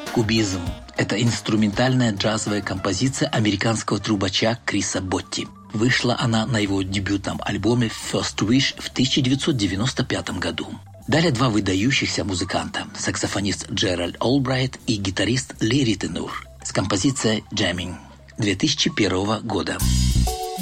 Кубизм – это инструментальная джазовая композиция американского трубача Криса Ботти. Вышла она на его дебютном альбоме «First Wish» в 1995 году. Далее два выдающихся музыканта – саксофонист Джеральд Олбрайт и гитарист Ли Риттенур с композицией «Jamming» 2001 года.